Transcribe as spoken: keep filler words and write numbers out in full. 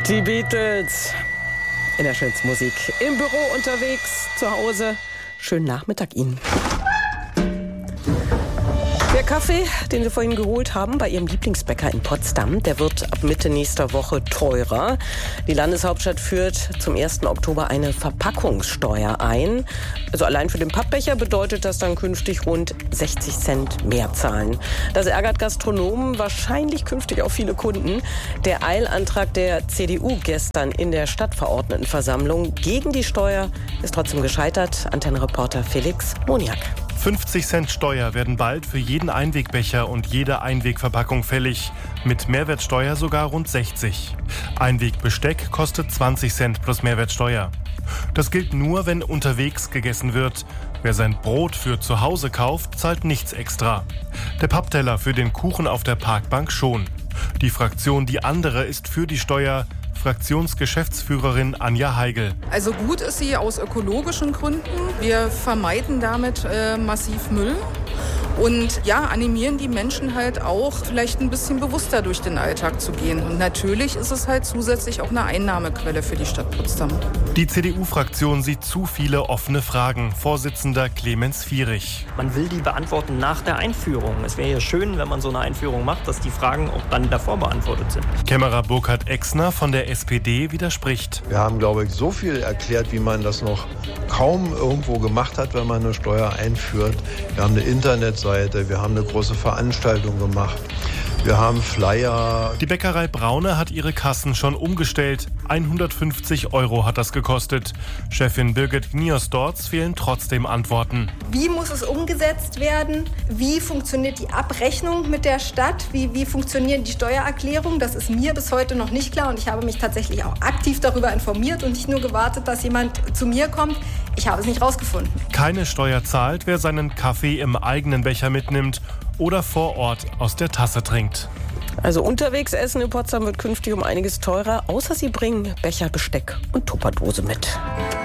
Die Beatles in der schönsten Musik. Im Büro unterwegs, zu Hause. Schönen Nachmittag Ihnen. Der Kaffee, den Sie vorhin geholt haben bei Ihrem Lieblingsbäcker in Potsdam, der wird ab Mitte nächster Woche teurer. Die Landeshauptstadt führt zum ersten Oktober eine Verpackungssteuer ein. Also allein für den Pappbecher bedeutet das dann künftig rund sechzig Cent mehr zahlen. Das ärgert Gastronomen, wahrscheinlich künftig auch viele Kunden. Der Eilantrag der C D U gestern in der Stadtverordnetenversammlung gegen die Steuer ist trotzdem gescheitert. Antennenreporter Felix Moniak. fünfzig Cent Steuer werden bald für jeden Einwegbecher und jede Einwegverpackung fällig. Mit Mehrwertsteuer sogar rund sechzig. Einwegbesteck kostet zwanzig Cent plus Mehrwertsteuer. Das gilt nur, wenn unterwegs gegessen wird. Wer sein Brot für zu Hause kauft, zahlt nichts extra. Der Pappteller für den Kuchen auf der Parkbank schon. Die Fraktion Die Andere ist für die Steuer. Fraktionsgeschäftsführerin Anja Heigl. Also gut ist sie aus ökologischen Gründen. Wir vermeiden damit äh, massiv Müll und ja, animieren die Menschen halt auch, vielleicht ein bisschen bewusster durch den Alltag zu gehen. Und natürlich ist es halt zusätzlich auch eine Einnahmequelle für die Stadt Potsdam. Die C D U-Fraktion sieht zu viele offene Fragen. Vorsitzender Clemens Vierich. Man will die beantworten nach der Einführung. Es wäre ja schön, wenn man so eine Einführung macht, dass die Fragen auch dann davor beantwortet sind. Kämmerer Burkhard Exner von der S P D widerspricht. Wir haben, glaube ich, so viel erklärt, wie man das noch kaum irgendwo gemacht hat, wenn man eine Steuer einführt. Wir haben eine Internetseite, wir haben eine große Veranstaltung gemacht. Wir haben Flyer. Die Bäckerei Braune hat ihre Kassen schon umgestellt. hundertfünfzig Euro hat das gekostet. Chefin Birgit Gniers-Dorz fehlen trotzdem Antworten. Wie muss es umgesetzt werden? Wie funktioniert die Abrechnung mit der Stadt? Wie, wie funktionieren die Steuererklärungen? Das ist mir bis heute noch nicht klar und ich habe mich tatsächlich auch aktiv darüber informiert und nicht nur gewartet, dass jemand zu mir kommt. Ich habe es nicht rausgefunden. Keine Steuer zahlt, wer seinen Kaffee im eigenen Becher mitnimmt oder vor Ort aus der Tasse trinkt. Also unterwegs essen in Potsdam wird künftig um einiges teurer, außer Sie bringen Becher, Besteck und Tupperdose mit.